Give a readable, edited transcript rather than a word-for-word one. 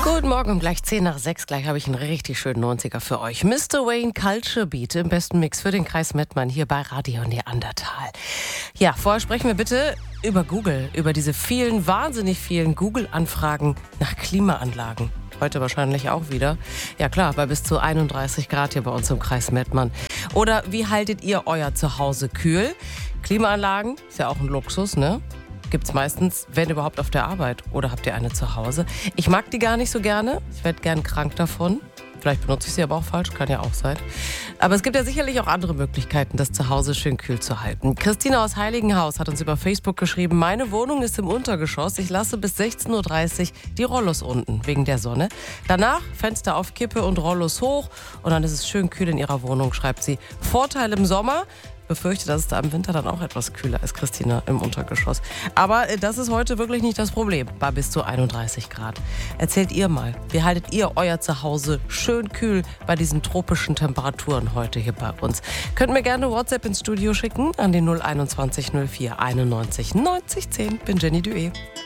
Guten Morgen, um gleich 10 nach 6. Gleich habe ich einen richtig schönen 90er für euch. Mr. Wayne Culture Beat im besten Mix für den Kreis Mettmann hier bei Radio Neandertal. Ja, vorher sprechen wir bitte über Google, über diese wahnsinnig vielen Google-Anfragen nach Klimaanlagen. Heute wahrscheinlich auch wieder. Ja klar, bei bis zu 31 Grad hier bei uns im Kreis Mettmann. Oder wie haltet ihr euer Zuhause kühl? Klimaanlagen ist ja auch ein Luxus, ne? Gibt's meistens, wenn überhaupt, auf der Arbeit. Oder habt ihr eine zu Hause? Ich mag die gar nicht so gerne. Ich werde gern krank davon. Vielleicht benutze ich sie aber auch falsch, kann ja auch sein. Aber es gibt ja sicherlich auch andere Möglichkeiten, das Zuhause schön kühl zu halten. Christina aus Heiligenhaus hat uns über Facebook geschrieben, meine Wohnung ist im Untergeschoss. Ich lasse bis 16.30 Uhr die Rollos unten, wegen der Sonne. Danach Fenster auf Kippe und Rollos hoch. Und dann ist es schön kühl in ihrer Wohnung, schreibt sie. Vorteil im Sommer. Befürchte, dass es da im Winter dann auch etwas kühler ist, Christina, im Untergeschoss. Aber das ist heute wirklich nicht das Problem, bei bis zu 31 Grad. Erzählt ihr mal, wie haltet ihr euer Zuhause schön kühl bei diesen tropischen Temperaturen heute hier bei uns? Könnt mir gerne WhatsApp ins Studio schicken an die 021 04 91 90 10. Bin Jenny Duet.